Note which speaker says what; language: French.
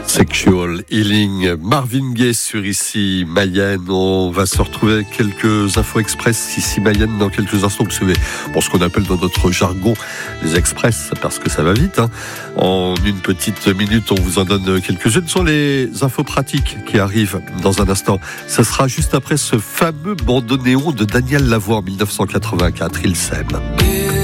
Speaker 1: Sexual Healing, Marvin Gaye sur Ici Mayenne. On va se retrouver avec quelques infos express ici Mayenne dans quelques instants. Vous savez, pour ce qu'on appelle dans notre jargon les express, parce que ça va vite. En une petite minute, on vous en donne quelques-unes. Ce sont les infos pratiques qui arrivent dans un instant. Ça sera juste après ce fameux bandeau néon de Daniel Lavoie en 1984. Il s'aime.